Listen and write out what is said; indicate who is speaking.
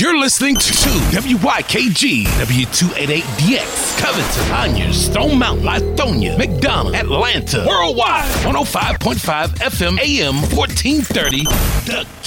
Speaker 1: You're listening to WYKG, W288DX, Covington, Conyers, Stone Mountain, Lithonia, McDonough, Atlanta, worldwide, 105.5 FM, AM 1430, The